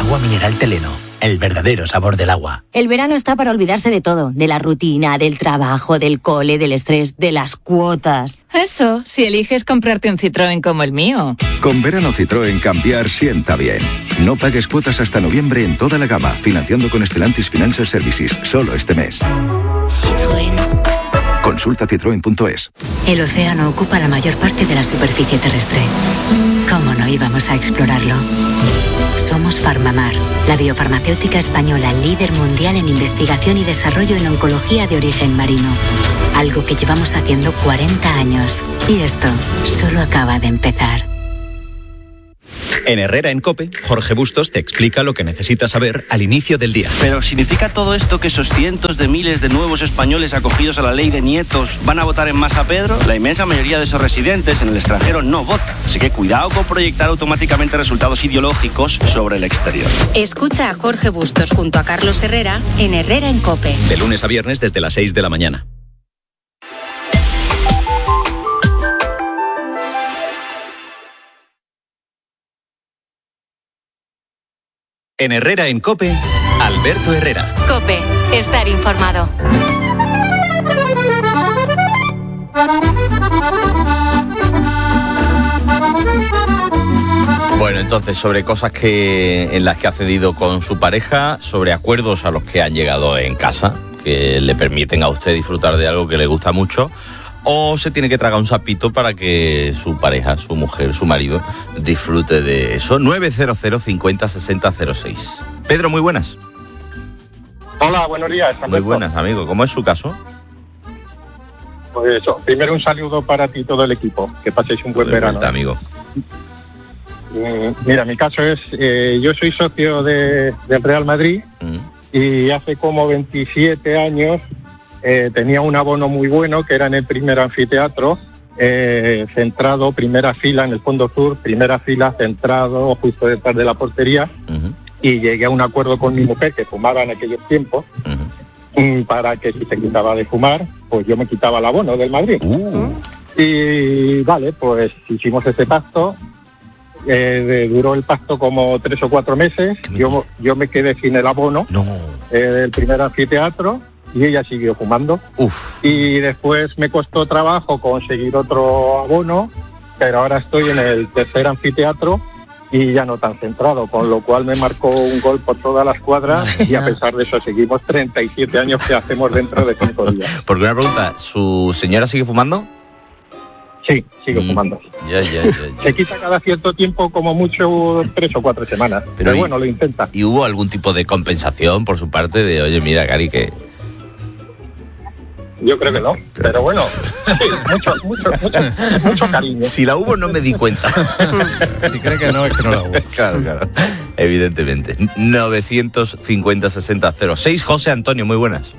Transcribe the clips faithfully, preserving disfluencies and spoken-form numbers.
Agua mineral Teleno, el verdadero sabor del agua. El verano está para olvidarse de todo, de la rutina, del trabajo, del cole, del estrés, de las cuotas. Eso, si eliges comprarte un Citroën como el mío. Con verano Citroën cambiar sienta bien. No pagues cuotas hasta noviembre en toda la gama, financiando con Stellantis Financial Services, solo este mes. Citroën. Consulta citroen punto es. El océano ocupa la mayor parte de la superficie terrestre. ¿Cómo no íbamos a explorarlo? Somos Farmamar, la biofarmacéutica española líder mundial en investigación y desarrollo en oncología de origen marino. Algo que llevamos haciendo cuarenta años. Y esto solo acaba de empezar. En Herrera en COPE, Jorge Bustos te explica lo que necesitas saber al inicio del día. Pero ¿significa todo esto que esos cientos de miles de nuevos españoles acogidos a la ley de nietos van a votar en masa Pedro? La inmensa mayoría de esos residentes en el extranjero no vota. Así que cuidado con proyectar automáticamente resultados ideológicos sobre el exterior. Escucha a Jorge Bustos junto a Carlos Herrera en Herrera en COPE. De lunes a viernes desde las seis de la mañana. En Herrera en COPE, Alberto Herrera. COPE, estar informado. Bueno, entonces, sobre cosas que en las que ha cedido con su pareja, sobre acuerdos a los que han llegado en casa, que le permiten a usted disfrutar de algo que le gusta mucho, o se tiene que tragar un sapito para que su pareja, su mujer, su marido, disfrute de eso. nueve cero cero cincuenta sesenta cero seis. Pedro, muy buenas. Hola, buenos días. Alberto. Muy buenas, amigo. ¿Cómo es su caso? Pues eso, primero un saludo para ti y todo el equipo. Que paséis un buen de verano. Vuelta, amigo. Eh, mira, mi caso es, eh, yo soy socio de, del Real Madrid mm. y hace como veintisiete años Eh, tenía un abono muy bueno que era en el primer anfiteatro, eh, centrado, primera fila en el fondo sur, primera fila, centrado justo detrás de la portería, uh-huh. y llegué a un acuerdo con mi mujer, que fumaba en aquellos tiempos, uh-huh. para que si se quitaba de fumar, pues yo me quitaba el abono del Madrid. Uh. Y vale, pues hicimos ese pacto, eh, duró el pacto como tres o cuatro meses, yo, yo me quedé sin el abono no. eh, del primer anfiteatro, y ella siguió fumando. Uf. Y después me costó trabajo conseguir otro abono, pero ahora estoy en el tercer anfiteatro y ya no tan centrado, con lo cual me marcó un gol por todas las cuadras. Ay, y a pesar de eso seguimos treinta y siete años que hacemos dentro de cinco días. Porque una pregunta, ¿su señora sigue fumando? Sí, sigue mm, fumando. Ya, ya, ya, ya. Se quita cada cierto tiempo, como mucho tres o cuatro semanas, pero, pero y, bueno, lo intenta. ¿Y hubo algún tipo de compensación por su parte de, oye, mira, Cari, que... Yo creo que no, pero bueno, mucho, mucho, mucho, mucho cariño. Si la hubo, no me di cuenta. Si cree que no, es que no la hubo. Claro, claro, evidentemente. novecientos cincuenta sesenta cero seis. José Antonio, muy buenas.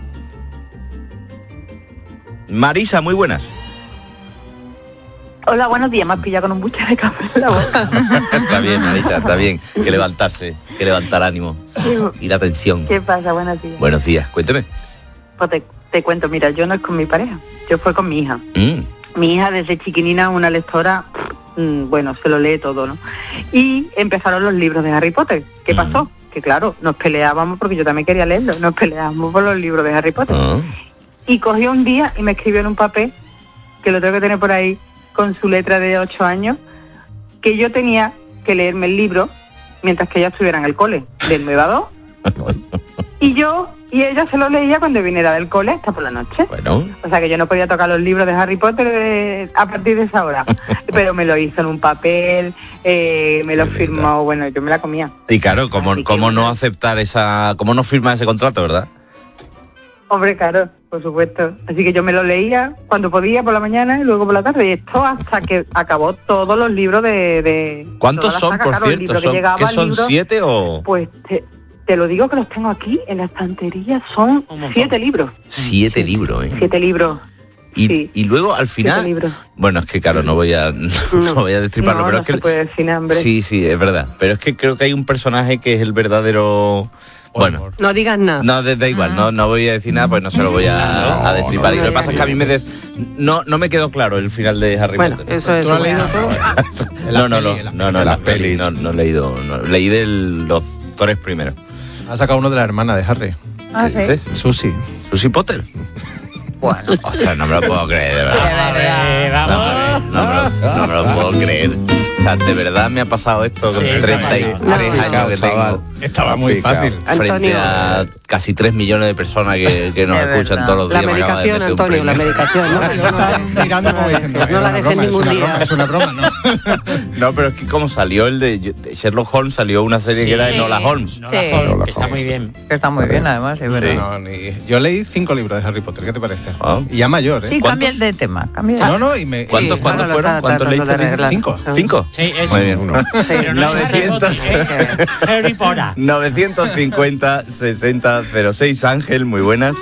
Marisa, muy buenas. Hola, buenos días. Me has pillado con un buche de café en la boca. Está bien, Marisa, está bien. Que levantarse, que levantar ánimo y la tensión. ¿Qué pasa? Buenos días. Buenos días, cuénteme. Pues te, te cuento, mira, yo no es con mi pareja, yo fue con mi hija. Mm. Mi hija desde chiquinina, una lectora, mmm, bueno, se lo lee todo, ¿no? Y empezaron los libros de Harry Potter. ¿Qué mm. pasó? Que claro, nos peleábamos porque yo también quería leerlo, nos peleábamos por los libros de Harry Potter. Oh. Y cogió un día y me escribió en un papel, que lo tengo que tener por ahí, con su letra de ocho años, que yo tenía que leerme el libro mientras que ella estuviera en el cole, del nueve a dos. Y yo y ella se lo leía cuando viniera del cole hasta por la noche. Bueno. O sea que yo no podía tocar los libros de Harry Potter de, a partir de esa hora. Pero me lo hizo en un papel, eh, me lo Qué firmó, linda. Bueno, yo me la comía. Y claro, ¿cómo, cómo que, no aceptar esa, cómo no firmar ese contrato, verdad? Hombre, claro, por supuesto. Así que yo me lo leía cuando podía por la mañana y luego por la tarde. Y esto hasta que acabó todos los libros de... de ¿Cuántos son, saga, por claro, cierto? ¿Qué ¿Son, ¿qué son libro, siete o...? Pues... Te, Te lo digo que los tengo aquí en la estantería, son siete libros. Siete libros, ¿eh? Siete libros. Y, sí. y luego al final, bueno, es que claro, no voy a no, no voy a destriparlo, no, pero no es que se puede decir, hombre. Sí, sí, es verdad, pero es que creo que hay un personaje que es el verdadero. Bueno, no digas nada. No, da igual, no, no voy a decir nada, pues no se lo voy a, a destripar. No, no, y lo que pasa es que a mí me des, no, no me quedó claro el final de Harry bueno, Potter. Eso es. ¿Tú has leído todo? No, no, no, no, no, las pelis, no, no he leído, no, leí de los actores primero. Ha sacado uno de la hermana de Harry. Ah, ¿Qué sí. dices? Susie. ¿Susie Potter? Bueno. Ostras, no me lo puedo creer, de verdad. De verdad. No, me lo- no me lo puedo creer. O sea, de verdad me ha pasado esto con Sí, treinta y tres no, años que tengo. Estaba muy fácil. Frente Antonio. a casi tres millones de personas que, que nos Es escuchan verdad. todos los días. La me acaba de medicación, meter un Antonio, la premio. medicación, ¿no? Yo estaba mirando como diciendo, No era la una dejes broma, es ningún una día. broma, es una broma, ¿no? No, pero es que como salió el de de Sherlock Holmes, salió una serie que era de Nola Holmes. Sí. Que está muy bien. Que está muy bien, además, es verdad. No, ni- yo leí cinco libros de Harry Potter, ¿qué te parece? Ah. Y ya mayor, ¿eh? Sí, cambia el de tema. Cambia el- No, no, y me... ¿Cuántos, y- ¿cuántos ahora lo fueron? está ¿Cuántos tratando de leíste? arreglar. Cinco. ¿Cinco? Sí, es Muy bien. Sí. novecientos Harry Potter. novecientos cincuenta sesenta cero seis. Ángel, muy buenas.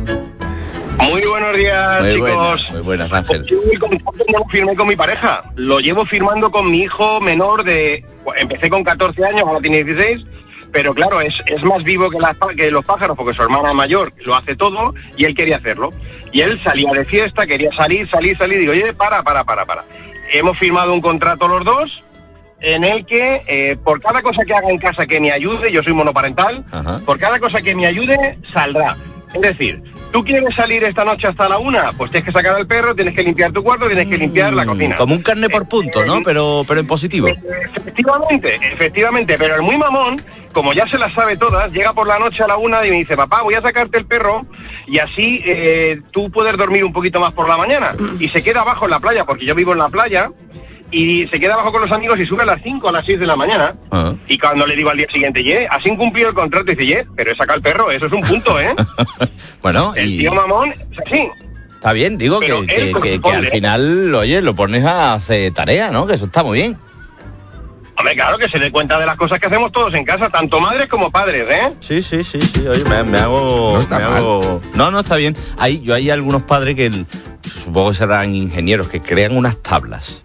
Muy buenos días, Muy chicos. buenas, muy buenas, Ángel. Yo el contrato no lo firmé con mi pareja, lo llevo firmando con mi hijo menor de... Empecé con catorce años, ahora tiene dieciséis, pero claro, es, es más vivo que, las, que los pájaros porque su hermana mayor lo hace todo y él quería hacerlo. Y él salía de fiesta, quería salir, salir, salir, digo, oye, para, para, para, para. Hemos firmado un contrato los dos en el que eh, por cada cosa que haga en casa que me ayude, yo soy monoparental, Ajá. por cada cosa que me ayude, saldrá. Es decir, ¿tú quieres salir esta noche hasta la una? Pues tienes que sacar al perro, tienes que limpiar tu cuarto, tienes que limpiar la cocina. Como un carne por punto, ¿no? Pero, pero en positivo. Efectivamente, efectivamente, pero el muy mamón, como ya se las sabe todas, llega por la noche a la una y me dice, papá, voy a sacarte el perro y así eh, tú puedes dormir un poquito más por la mañana. Y se queda abajo en la playa, porque yo vivo en la playa, y se queda abajo con los amigos y sube a las cinco, a las seis de la mañana. Ah. Y cuando le digo al día siguiente, ye, has incumplido el contrato, dice, ye, pero he sacado el perro, eso es un punto, ¿eh? Bueno, El y tío mamón es así. está bien, digo que, Pero él que, que- que corresponde. al final, oye, lo pones a hacer tarea, ¿no? Que eso está muy bien. Hombre, claro, que se dé cuenta de las cosas que hacemos todos en casa, tanto madres como padres, ¿eh? Sí, sí, sí, sí. Oye, me, me hago. No está me mal. hago- No, no está bien. Hay, yo hay algunos padres que el- supongo que serán ingenieros que crean unas tablas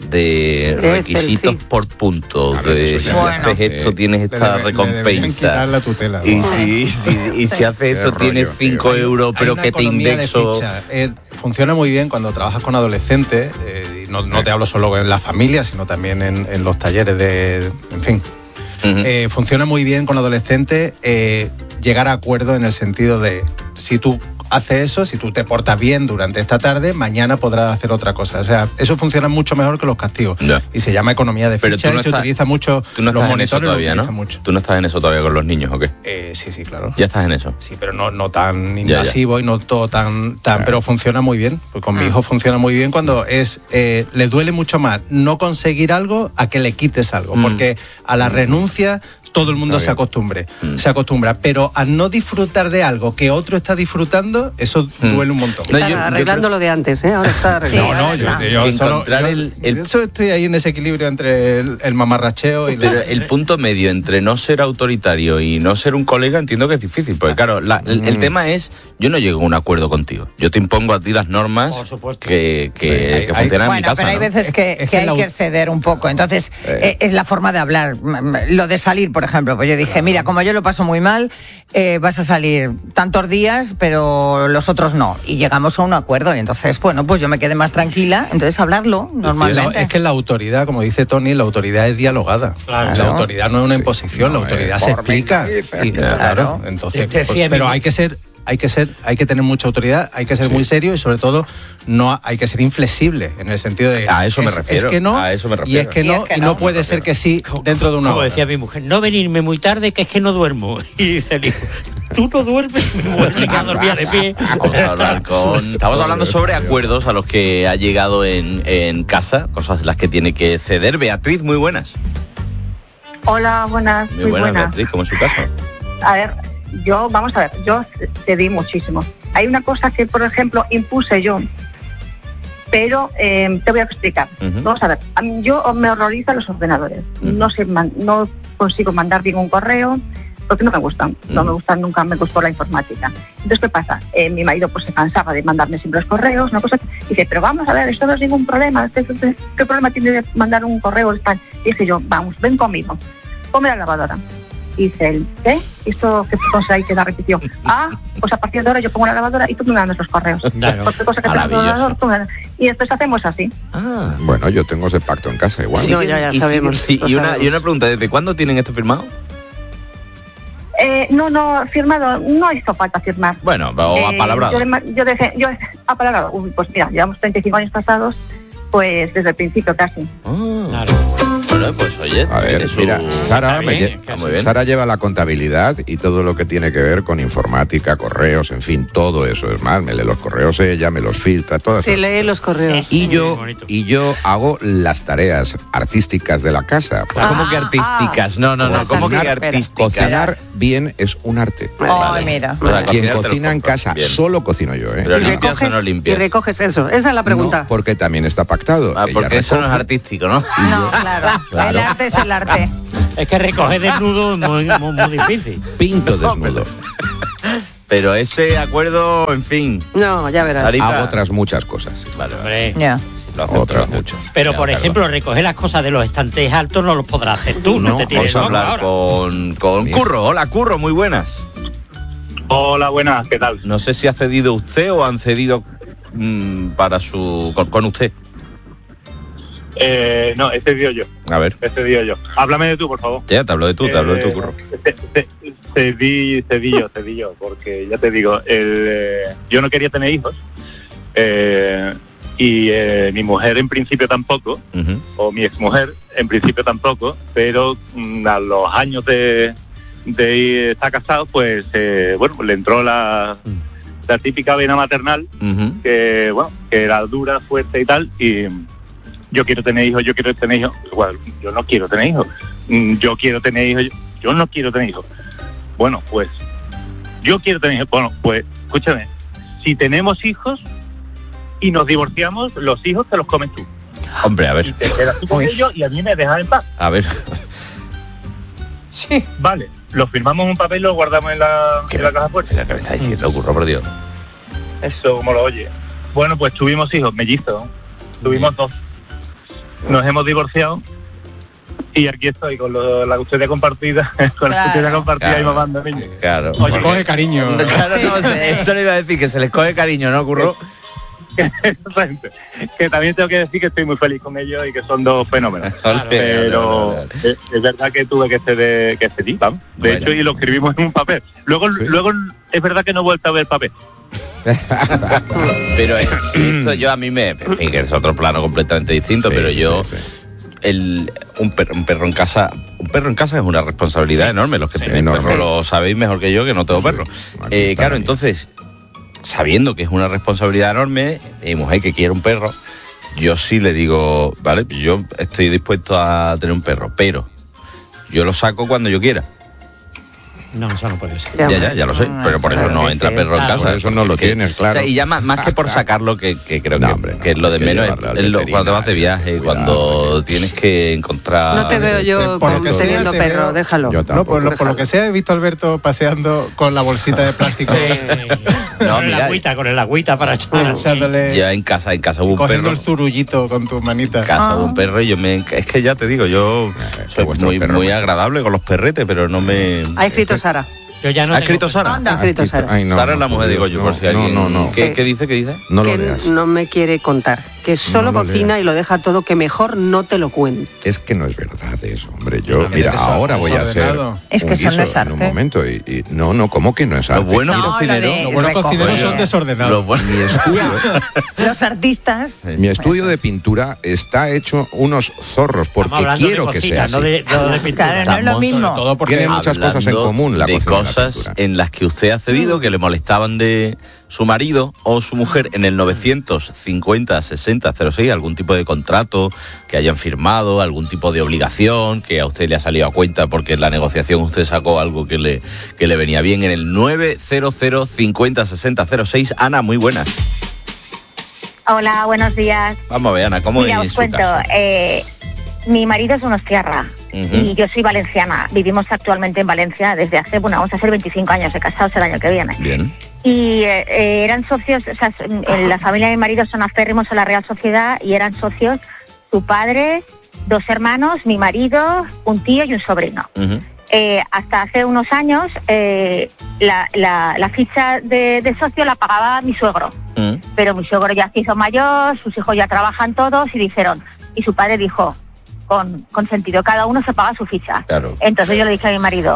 de Excel, requisitos sí. por puntos. Claro, De eso si ya- Bueno. haces esto, Sí. tienes Le esta debe- le deberían recompensa. quitar la tutela. Y ¿no? si, si- y si haces esto, Qué tienes rollo, cinco tío. euros, Hay pero una que te economía de indexo. ficha. Eh, funciona muy bien cuando trabajas con adolescentes, eh, y no, no te hablo solo en la familia, sino también en, en los talleres de... En fin. Ujú. Eh, funciona muy bien con adolescentes eh, llegar a acuerdo en el sentido de si tú haces eso, si tú te portas bien durante esta tarde, mañana podrás hacer otra cosa. O sea, eso funciona mucho mejor que los castigos. Ya. Y se llama economía de Pero ficha tú no y se estás- utiliza mucho. Tú no los estás en eso monitores lo todavía, ¿no? utilizan mucho. Tú no estás en eso todavía con los niños, ¿o qué? Eh, sí, sí, claro. Ya estás en eso. Sí, pero no, no tan Ya, ya. invasivo y no todo tan... tan pero funciona muy bien. Pues con mi Ah. hijo funciona muy bien cuando es eh, le duele mucho más no conseguir algo a que le quites algo. Mm. Porque a la renuncia todo el mundo Está se bien. acostumbre, Mm. se acostumbra. Pero a no disfrutar de algo que otro está disfrutando, eso Mm. duele un montón. No, Está yo- yo arreglando creo- lo de antes, ¿eh? Ahora está arreglando. No, no, yo, yo solo... Encontrar yo- el- el- yo solo estoy ahí en ese equilibrio entre el, el mamarracheo y... la- Pero el punto medio entre no ser autoritario y no ser un colega entiendo que es difícil, porque claro, la- el, Mm. el tema es, yo no llego a un acuerdo contigo. Yo te impongo a ti las normas Por supuesto. que, que, Sí, hay- que hay- funcionan en mi Bueno, casa. pero hay ¿no? veces que, Es que que hay la- que ceder un poco. Entonces, eh, es la forma de hablar. M- m- Lo de salir, por ejemplo. Pues yo dije, mira, como yo lo paso muy mal, eh, vas a salir tantos días, pero los otros no. Y llegamos a un acuerdo. Y entonces, bueno, pues yo me quedé más tranquila. Entonces, hablarlo La- normalmente. es que la autoridad, como dice Tony, la autoridad es dialogada. Claro. La autoridad no es una imposición, la No, autoridad es se por mí, explica. dice. Y- Claro. claro, entonces, Es que pues, sí, a mí pero me- hay que ser, hay que ser, hay que tener mucha autoridad, hay que ser muy serio y sobre todo no ha- hay que ser inflexible en el sentido de A eso me es- refiero, es que no, a eso me y refiero. es que Y no es que y no. no puede ser que sí dentro de una Como hora. decía mi mujer, no venirme muy tarde, que es que no duermo. Y dice el hijo, tú no duermes, me voy a quedar dormida de pie. Vamos a hablar con... Estamos hablando sobre acuerdos a los que ha llegado en, en casa, cosas en las que tiene que ceder. Beatriz, muy buenas. Hola, buenas, Muy muy, buenas, buenas. Beatriz, ¿cómo es su caso? A ver, yo, vamos a ver, yo cedí muchísimo. Hay una cosa que, por ejemplo, impuse yo, pero eh, te voy a explicar. Ujú. Vamos a ver, a mí- yo me horrorizan los ordenadores. Ujú. No sé, man- no consigo mandar bien un correo porque no me gustan. No Ujú. me gustan, nunca me gustó la informática. Entonces, ¿qué pasa? Eh, mi marido pues se cansaba de mandarme siempre los correos, una cosa. Y dice, pero vamos a ver, esto no es ningún problema. ¿Qué, qué- qué problema tiene de mandar un correo? Y dije yo, vamos, ven conmigo. Ponme la lavadora. Y dice él, ¿qué? ¿Esto qué cosa hay que la repitió? Ah, pues a partir de ahora yo pongo la lavadora y tú me mandas los correos. Claro. Cualquier cosa que tengas en el Maravilloso. ordenador, tú me das. Y después hacemos así. Ah. Bueno, yo tengo ese pacto en casa igual. Sí. No, ya, ya y sabemos, siguen- sí, lo y, una, sabemos. y una pregunta, ¿desde cuándo tienen esto firmado? Eh, no, no, firmado, no hizo falta firmar. Bueno, o Eh, apalabrado. Yo, yo, desde- yo apalabrado, Uy, pues mira, llevamos treinta y cinco años pasados, pues desde el principio casi. Bueno, pues oye, A ver, tiene su- mira, Sara, Está me bien, lle- está muy bien. Sara lleva la contabilidad y todo lo que tiene que ver con informática, correos, en fin, todo eso. Es más, me lee los correos ella, me los filtra, todas Sí, lee los correos. Y yo, y yo hago las tareas artísticas de la casa. ¿Cómo que artísticas? No, no, no, ¿cómo que artísticas? Cocinar bien es un arte. Ay, mira. O sea, Quien cocinar te lo cocina en casa, solo cocino yo, ¿eh? Pero Y limpias o recoges, no y limpias. recoges eso. Esa es la pregunta. No, porque también está pactado. Ah, Ella porque eso no es recoge, artístico, ¿no? No, claro. El arte es el arte. Es que recoger desnudo es muy, muy, muy difícil. pinto desnudo. Pero ese acuerdo, en fin. No, ya verás. Sarita. Hago otras muchas cosas. sí. Vale, vale. Hombre. Ya. Lo hacen Otras todos. muchas. Pero, Ya, por perdón. ejemplo, recoger las cosas de los estantes altos no los podrás hacer tú, no, No, te tires Vamos a loco hablar ahora. con, con Bien. Curro. Hola, Curro, muy buenas. Hola, buenas, ¿qué tal? No sé si ha cedido usted o han cedido mm, para su con, con usted. Eh, no, he cedido yo, A ver, he cedido yo. Háblame de tú, por favor. ya te hablo de tú, te hablo de tu Eh, Curro. ce- ce- Cedí, cedí yo, cedí yo, porque ya te digo, el, eh, yo no quería tener hijos, eh, y eh, mi mujer en principio tampoco, Ujú. o mi exmujer en principio tampoco, pero mm, a los años de, de ir- estar casado, pues eh, bueno, le entró la, la típica vena maternal, Ujú. que bueno, que era dura, fuerte y tal, y yo quiero tener hijos, yo quiero tener hijos, igual, yo no quiero tener hijos, Mm, yo quiero tener hijos, yo, yo no quiero tener hijos. Bueno, pues, yo quiero tener hijos, bueno, pues, escúchame, si tenemos hijos y nos divorciamos, los hijos te los comes tú. Hombre, a Y ver, te quedas tú con ellos y a mí me dejas en paz. a ver. Sí. Vale, lo firmamos en un papel y lo guardamos en la, en la caja fuerte. ¿Qué me está diciendo, Curro, por Dios? Eso, como lo oye. Bueno, pues tuvimos hijos, mellizos. Tuvimos dos. Nos hemos divorciado. Y aquí estoy con lo- la custodia compartida, con la Claro. custodia compartida Claro. y mamando niños. Claro. Oye, Coge cariño. Claro, no, se- eso le iba a decir, que se les coge cariño, ¿no, Curro? Exactamente. Que también tengo que decir que estoy muy feliz con ellos y que son dos fenómenos. Ole, Pero ole, ole, ole. es, es verdad que tuve que ceder, que cedí, vamos. De Bueno. hecho, y lo escribimos en un papel. Luego, Sí. luego es verdad que no he vuelto a ver el papel. Pero eh, esto yo a mí me... En fin, que es otro plano completamente distinto, Sí, pero yo... sí, sí. El, un, perro, un perro en casa un perro en casa es una responsabilidad enorme. Los que tenéis enorme. perro lo sabéis mejor que yo, que no tengo perro. aquí Eh, está claro, ahí. entonces, sabiendo que es una responsabilidad enorme, mi mujer que quiere un perro, yo sí le digo, vale, yo estoy dispuesto a tener un perro, pero yo lo saco cuando yo quiera. No, eso no puede ser. Ya, ya, ya lo sé, pero por eso no entra perro en Claro, casa. por eso no lo Es que- tienes, claro. O sea, y ya más, más que por sacarlo, que, que creo No, que, hombre, no, que es lo de hay que menos, llevarlo al es lo- cuando te vas de veterinario, viaje, cuidado, cuando tienes que encontrar... No te veo yo Por lo con- que sea, teniendo te perro, veo- déjalo. Yo No, tampoco. por lo, por lo que sea, he visto a Alberto paseando con la bolsita de plástico. No, con el mira, agüita, con el agüita para echar. así. Echándole, Ya en casa, en casa hubo un cogiendo perro. el zurullito con tus manitas. En casa hubo un perro y yo me... Es que ya te digo, yo soy vuestro muy, perro, muy macho. agradable con los perretes, pero no me... Ha escrito Sara. Yo ya no ¿Ha tengo escrito perro. Sara? Anda. Ha escrito escrito- Sara. Ay, no, Sara no, es la mujer de Dios, Goyo, no, por si no, alguien... No, no, ¿Qué, Eh, qué dice? ¿Qué dice? no lo que leas. no me quiere contar. Que solo lo cocina leas. y lo deja todo, que mejor no te lo cuento. Es que no es verdad eso, hombre. Yo, También mira, es ahora voy a hacer desordenado. Es que un eso no guiso es en un arte. momento y, y- no, no, ¿cómo que no es arte? Los buenos No, lo cocineros... de- Los buenos recojo. cocineros son Los desordenados. buenos... Mi estudio, Los artistas. mi estudio de pintura está hecho unos zorros porque Estamos hablando quiero de que cocina, sea así. no de, no de pintura. Claro, no es lo Estamos- mismo. Sobre todo porque Tiene muchas cosas en Hablando común la de cocina y la cosas pintura. en las que usted ha cedido, que le molestaban de su marido o su mujer en el novecientos cincuenta sesenta cero seis, algún tipo de contrato que hayan firmado, algún tipo de obligación que a usted le ha salido a cuenta porque en la negociación usted sacó algo que le, que le venía bien, en el nueve cero cero cincuenta sesenta cero seis. Ana, muy buenas. Hola, buenos días. Vamos a ver, Ana, ¿cómo Mira, es os su cuento. caso? eh, mi marido es unostiarra Ujú. y yo soy valenciana. Vivimos actualmente en Valencia desde hace, bueno, vamos a hacer veinticinco años de casados el año que viene. Bien. Y eh, eh, eran socios, o sea, en la familia de mi marido son aférrimos a la Real Sociedad y eran socios su padre, dos hermanos, mi marido, un tío y un sobrino. Ujú. Eh, hasta hace unos años eh, la, la, la ficha de, de socio la pagaba mi suegro, Mm. pero mi suegro ya se hizo mayor, sus hijos ya trabajan todos y dijeron, y su padre dijo, con, con sentido, cada uno se paga su ficha. Claro. Entonces yo le dije a mi marido,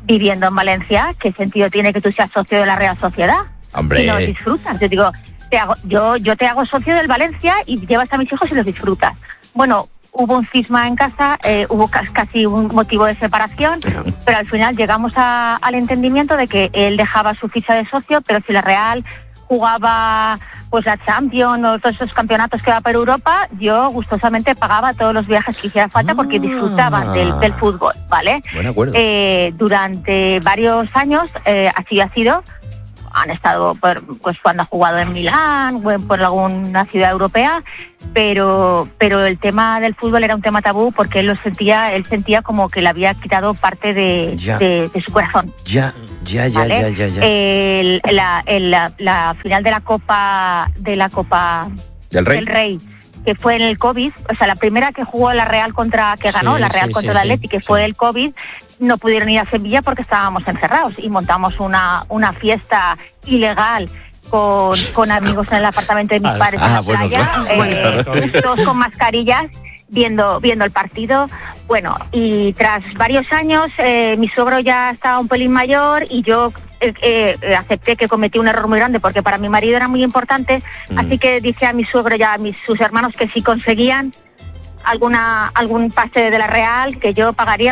viviendo en Valencia, ¿qué sentido tiene que tú seas socio de la Real Sociedad? Hombre. Y no disfrutas. Yo digo, te hago, yo, yo te hago socio del Valencia y llevas a mis hijos y los disfrutas. Bueno, hubo un cisma en casa, eh, hubo casi un motivo de separación, pero al final llegamos a, al entendimiento de que él dejaba su ficha de socio, pero si la Real jugaba pues la Champions o todos esos campeonatos que va por Europa, yo gustosamente pagaba todos los viajes que hiciera falta porque disfrutaba del, del fútbol, ¿vale? Buen acuerdo. Eh, durante varios años eh, así ha sido. Han estado por, pues cuando ha jugado en Milán o en, por alguna ciudad europea, pero pero el tema del fútbol era un tema tabú porque él lo sentía, él sentía como que le había quitado parte de, de, de su corazón. Ya, ya, ya, ¿Vale? ya, ya, ya. El, la, el, la, la final de la Copa de la Copa del Rey, del Rey que fue en el COVID, o sea, la primera que jugó la Real contra, que ganó Sí, la Real sí, contra sí, el sí, Atleti, que fue el COVID, no pudieron ir a Sevilla porque estábamos encerrados y montamos una, una fiesta ilegal con, con amigos en el apartamento de mis Ah, padres ah, en la bueno, playa, claro. eh, todos con mascarillas, viendo viendo el partido. Bueno, y tras varios años eh, mi suegro ya estaba un pelín mayor y yo eh, eh, acepté que cometí un error muy grande porque para mi marido era muy importante, Mm. así que dije a mi suegro y a mis, sus hermanos que si conseguían alguna algún pase de la Real que yo pagaría.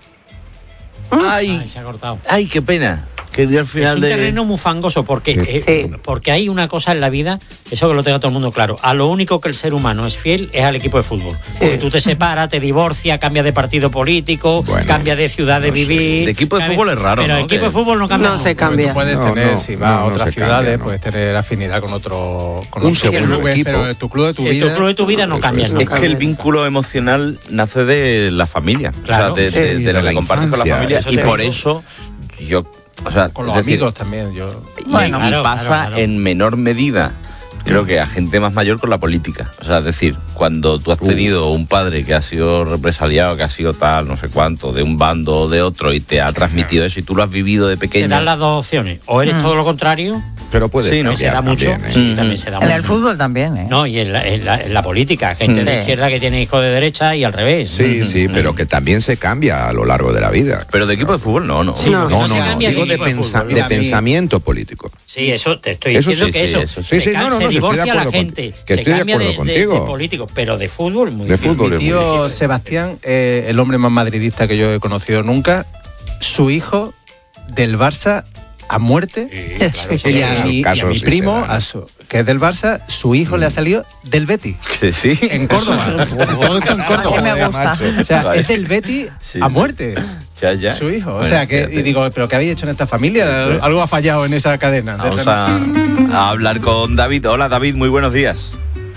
Ay, Ay, se ha cortado. ay, qué pena. Que al final es un de... terreno muy fangoso porque, eh, porque hay una cosa en la vida, eso que lo tenga todo el mundo claro, a lo único que el ser humano es fiel es al equipo de fútbol. Porque tú te separas, te divorcias, cambias de partido político, cambias de ciudad de vivir. De equipo de cambias- fútbol es raro, Pero ¿no? equipo Que- de fútbol no cambia. No se nunca. cambia. Tú puedes No, tener, no, si vas a no, no otras se ciudades, cambia, ¿no? puedes tener afinidad con otro, con Un otro segundo club, equipo. pero tu club de tu Sí, vida. tu club de tu vida no cambia Es nunca. que el vínculo emocional nace de la familia, Claro. o sea, de, de- Sí, de lo de la que compartes con la infancia. familia, Eso y te por digo. eso yo, o sea, Con los es decir, amigos también. Yo. y, Bueno, y claro, pasa claro, claro. en menor medida, creo que a gente más mayor con la política. O sea, es decir, cuando tú has tenido un padre que ha sido represaliado, que ha sido tal, no sé cuánto, de un bando o de otro, y te ha transmitido eso, y tú lo has vivido de Se pequeño. dan las dos opciones. O eres Mm. todo lo contrario, Pero puede Sí, ¿no? que se da cambiar mucho, también, ¿eh? sí, también se da En el mucho. fútbol también, ¿eh? No, y en la, en la- en la política, gente de Sí. izquierda que tiene hijos de derecha y al revés. Sí, sí, pero que también se cambia a lo largo de la vida. Pero de equipo de fútbol no, no. Sí, No, porque no, no se no, cambia de digo de, equipo de pensa- fútbol. de Mira, a mí- pensamiento político. Sí, eso te estoy Eso diciendo sí, que sí, eso, eso sí. se, Sí, sí, ca- no, no, se no, si estoy de divorcia la acuerdo gente, con- que se estoy de cambia de, acuerdo de- de contigo. político, pero de fútbol muy De difícil. fútbol Mi es muy tío difícil. Sebastián, eh, el hombre más madridista que yo he conocido nunca, su hijo del Barça a muerte. Sí, claro, eso y, sí, a eso. mi, y a casos mi sí primo, se dan. a su- que es del Barça, su hijo le ha salido del Betis. Que sí. En Córdoba. Todo esto en Córdoba. Así me gusta. O sea, Vale. es del Betis Sí, a sí. muerte. Ya, ya. Su hijo. O Bueno, sea, que fíjate. y digo, ¿pero qué habéis hecho en esta familia? Algo ha fallado en esa cadena. de Vamos a, transmisión. a hablar con David. Hola, David, muy buenos días.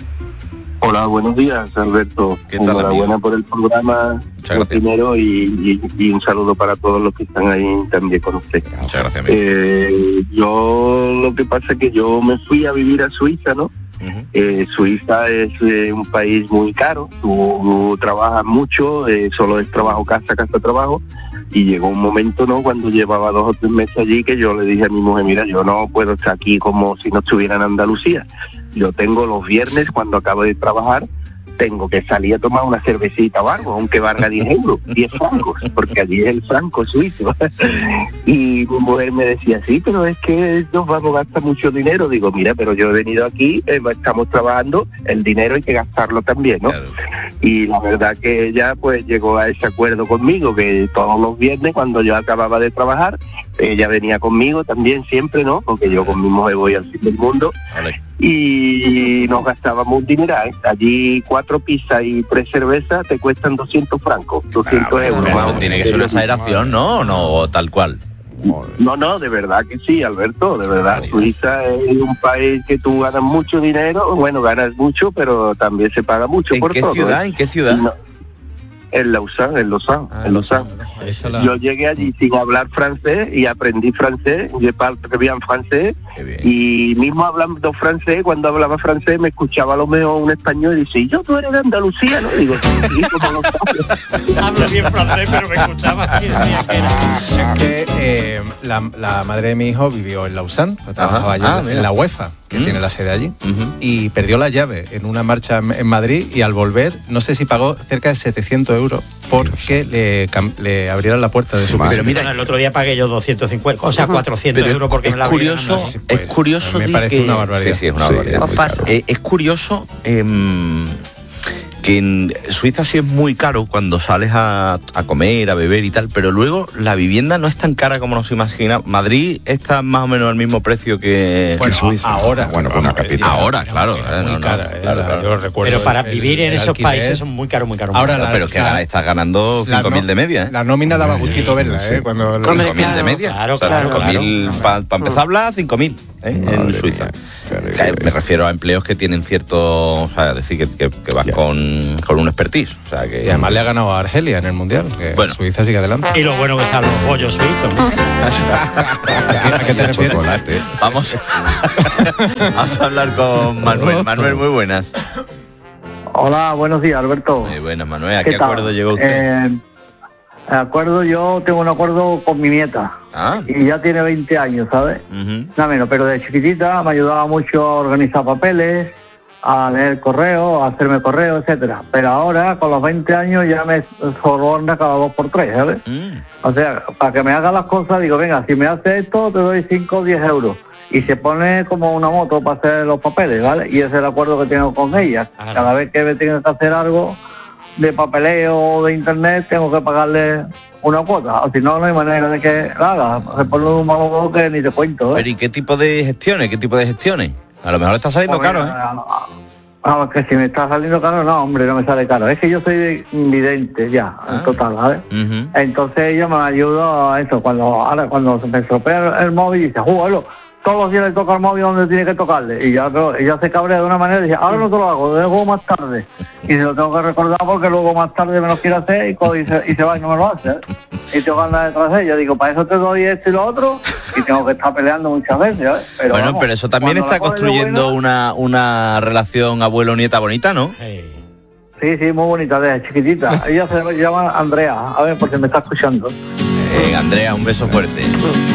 Hola, buenos días, Alberto. ¿Qué tal, Enhorabuena amigo? por el programa, Muchas lo gracias. primero, y, y- y un saludo para todos los que están ahí también con usted. Muchas gracias, amigo. Eh, yo lo que pasa es que yo me fui a vivir a Suiza, ¿no? Ujú. Eh, Suiza es eh, un país muy caro, tú trabajas mucho, eh, solo es trabajo, casa, casa, trabajo, y llegó un momento, ¿no?, cuando llevaba dos o tres meses allí, que yo le dije a mi mujer, mira, yo no puedo estar aquí como si no estuviera en Andalucía. Yo tengo los viernes, cuando acabo de trabajar, tengo que salir a tomar una cervecita o algo, aunque valga diez euros, diez francos, porque allí es el franco suizo. Y mi mujer me decía, sí, pero es que nos vamos a gastar mucho dinero. Digo, mira, pero yo he venido aquí, eh, estamos trabajando, el dinero hay que gastarlo también, ¿no? Claro. Y la verdad que ella pues llegó a ese acuerdo conmigo, que todos los viernes cuando yo acababa de trabajar, ella venía conmigo también siempre, ¿no? Porque yo con mi mujer voy al fin del mundo. Vale. Y nos gastábamos un dineral. Allí cuatro pizzas y tres cervezas te cuestan doscientos francos, doscientos Pero euros. eso Vamos. tiene que ser una exageración, ¿no? ¿O no? O tal cual. No, no, de verdad que sí, Alberto, de verdad. Suiza es un país que tú ganas mucho dinero, bueno, ganas mucho, pero también se paga mucho ¿En por qué todo. ciudad? ¿eh? ¿En qué ciudad? No, en Lausanne, en Lausanne, en Lausanne. Eso la- Yo llegué allí sin hablar francés y aprendí francés, je parle très bien francés, Qué bien. y mismo hablando francés, cuando hablaba francés me escuchaba a lo mejor un español y dice, ¿y yo tú eres de Andalucía? ¿No? Digo, sí, ¿cómo lo sabes? Hablo bien francés, pero me escuchaba y decía que era. Es que eh, la, la madre de mi hijo vivió en Lausanne, trabajaba allí Ah, en mira. la UEFA, que Mm. tiene la sede allí, Ujú. y perdió la llave en una marcha en en Madrid y al volver, no sé si pagó cerca de setecientos euros porque le, cam- le abrieron la puerta de su Pero piso. mira, el otro día pagué yo doscientos cincuenta, o sea, cuatrocientos Pero euros porque es me la curioso, abrieron. es curioso me di parece que- una barbaridad. Sí, sí, es una Sí, barbaridad. es muy caro. Eh, es curioso em, que en Suiza sí es muy caro cuando sales a, a comer, a beber y tal, pero luego la vivienda no es tan cara como nos imagina. Madrid está más o menos al mismo precio que, Bueno, que Suiza. ahora, Bueno, pues una capital. Ahora, claro. eh, muy no, no, cara, eh, claro, la- claro. yo recuerdo Pero para el- vivir en el esos alquiler. países son muy caros, muy caros. Ahora muy la- caros. Pero que gana- estás ganando La cinco mil no- de media, ¿eh? La nómina daba gustito verla, sí. ¿eh? Cuando cinco mil de media. Claro, O sea, claro, cinco mil, claro. para empezar a hablar, cinco mil ¿eh? en Suiza. Que me refiero a empleos que tienen cierto, o sea, decir que, que, que vas con, con un expertise. O sea, que, Y además le ha ganado a Argelia en el Mundial, que Bueno. Suiza sigue adelante. Y lo bueno que están los bollos suizos. ¿no? ¿A qué te refieres? Chocolate. Vamos, vamos a hablar con Manuel. Manuel, muy buenas. Hola, buenos días, Alberto. Muy buenas, Manuel. ¿A ¿Qué qué tal? acuerdo llegó usted? Eh, acuerdo, yo tengo un acuerdo con mi nieta. Ah. Y ya tiene veinte años, ¿sabes? Ujú. Nada menos, pero de chiquitita me ayudaba mucho a organizar papeles, a leer correos, a hacerme correos, etcétera. Pero ahora, con los veinte años, ya me soborna cada dos por tres, ¿sabes? Mm. O sea, para que me haga las cosas, digo, venga, si me hace esto, te doy cinco o diez euros. Y se pone como una moto para hacer los papeles, ¿vale? Y ese es el acuerdo que tengo con ella. Cada vez que me tenga que hacer algo de papeleo o de internet, tengo que pagarle una cuota. O si no, no hay manera de que la haga. Se pone un malo que ni te cuento, ¿eh? Pero ¿y qué tipo de gestiones? ¿Qué tipo de gestiones? A lo mejor está saliendo Pues caro, mira, ¿eh? Vamos, que si me está saliendo caro, no, hombre, no me sale caro. Es que yo soy vidente ya, en total, ¿vale? Ujú. Entonces ella me ayuda a eso. Cuando ahora cuando se me estropea el, el móvil, dice, ¡juelo! Todos los días le toca el móvil donde tiene que tocarle. Y ya pero ella se cabrea de una manera y dice, ahora no te lo hago, lo dejo más tarde. Y se lo tengo que recordar porque luego más tarde me lo quiere hacer y, co- y, se, y se va y no me lo hace. ¿eh? Y tengo que andar detrás de ella. Digo, para eso te doy esto y lo otro. Y tengo que estar peleando muchas veces. ¿eh? Pero Bueno, vamos, pero eso también cuando está la coge de construyendo buena- una, una relación abuelo-nieta bonita, ¿no? Sí, sí, muy bonita, desde chiquitita. Ella se llama Andrea. A ver, porque me está escuchando. Eh, Andrea, un beso fuerte.